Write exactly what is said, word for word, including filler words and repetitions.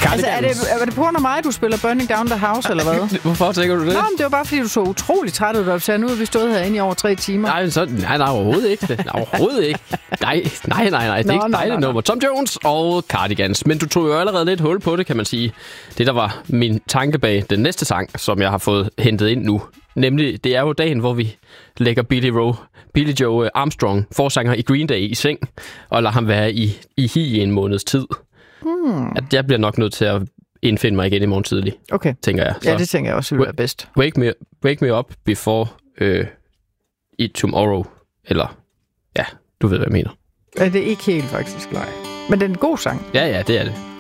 Altså, er det, er det på grund af mig, du spiller Burning Down the House, eller hvad? Hvorfor tænker du det? Nå, men det var bare, fordi du så utrolig træt ud, og sagde, nu har vi stået herinde i over tre timer. Nej, så, nej, nej, overhovedet ikke. Nej, overhovedet ikke. Nej, nej, nej, nej. Det er nå, ikke dig, det nummer. Tom Jones og Cardigans. Men du tog jo allerede lidt hul på det, kan man sige. Det, der var min tanke bag den næste sang, som jeg har fået hentet ind nu. Nemlig, det er jo dagen, hvor vi lægger Billy, Rowe, Billy Joe Armstrong, forsanger i Green Day, i seng, og lader ham være i, i hi i en måneds tid. Hmm. At jeg bliver nok nødt til at indfinde mig igen i morgen tidlig, okay. tænker jeg. Så ja, det tænker jeg også vil være bedst. Wake me, wake me up before uh, eat tomorrow. Eller, ja, du ved, hvad jeg mener. Ja, det er ikke helt faktisk. Nej. Men det er en god sang. Ja, ja, det er det.